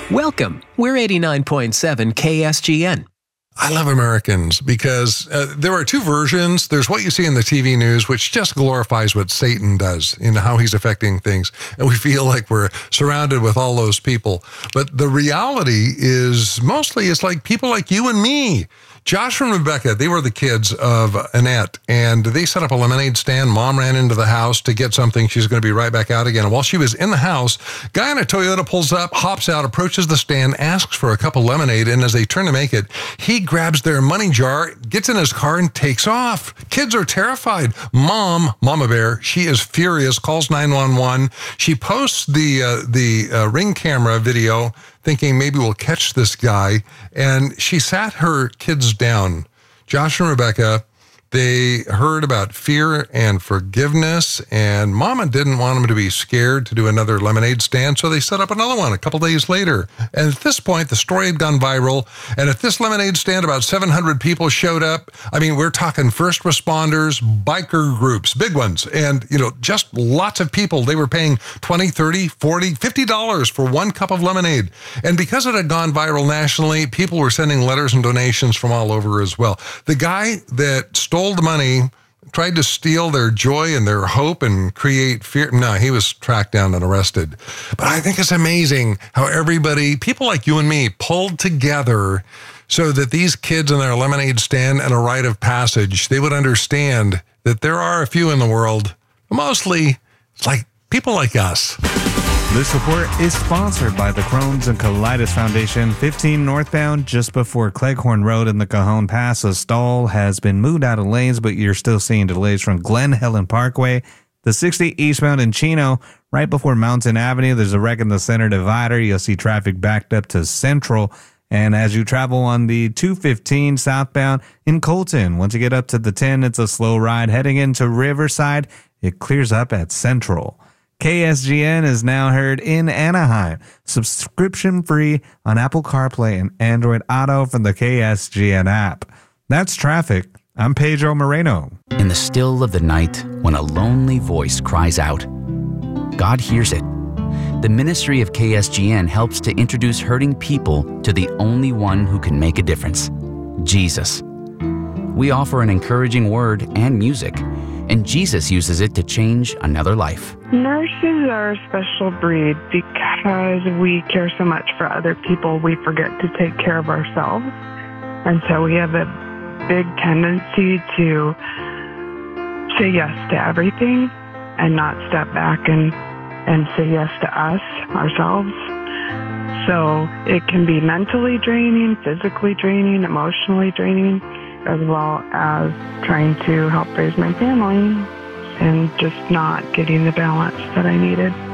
Welcome. We're 89.7 KSGN. I love Americans because there are two versions. There's what you see in the TV news, which just glorifies what Satan does and how he's affecting things. And we feel like we're surrounded with all those people. But the reality is mostly it's like people like you and me. Josh and Rebecca, they were the kids of Annette, and they set up a lemonade stand. Mom ran into the house to get something. She's going to be right back out again. And while she was in the house, guy in a Toyota pulls up, hops out, approaches the stand, asks for a cup of lemonade, and as they turn to make it, he grabs their money jar, gets in his car, and takes off. Kids are terrified. Mama Bear, she is furious, calls 911. She posts the Ring camera video, thinking maybe we'll catch this guy. And she sat her kids down. Josh and Rebecca, they heard about fear and forgiveness, and Mama didn't want them to be scared to do another lemonade stand, so they set up another one a couple days later. And at this point, the story had gone viral, and at this lemonade stand, about 700 people showed up. I mean, we're talking first responders, biker groups, big ones, and, just lots of people. They were paying $20, $30, $40, $50 for one cup of lemonade. And because it had gone viral nationally, people were sending letters and donations from all over as well. The guy that stole the money, tried to steal their joy and their hope and create fear. No, he was tracked down and arrested. But I think it's amazing how everybody, people like you and me, pulled together so that these kids in their lemonade stand and a rite of passage, they would understand that there are a few in the world, mostly it's like people like us. This report is sponsored by the Crohn's and Colitis Foundation. 15 northbound, just before Cleghorn Road in the Cajon Pass. A stall has been moved out of lanes, but you're still seeing delays from Glen Helen Parkway. The 60 eastbound in Chino, right before Mountain Avenue, there's a wreck in the center divider. You'll see traffic backed up to Central. And as you travel on the 215 southbound in Colton, once you get up to the 10, it's a slow ride. Heading into Riverside, it clears up at Central. KSGN is now heard in Anaheim. Subscription free on Apple CarPlay and Android Auto from the KSGN app. That's traffic. I'm Pedro Moreno. In the still of the night, when a lonely voice cries out, God hears it. The ministry of KSGN helps to introduce hurting people to the only one who can make a difference, Jesus. We offer an encouraging word and music, and Jesus uses it to change another life. Nurses are a special breed because we care so much for other people, we forget to take care of ourselves. And so we have a big tendency to say yes to everything and not step back and say yes to us, ourselves. So it can be mentally draining, physically draining, emotionally draining, as well as trying to help raise my family and just not getting the balance that I needed.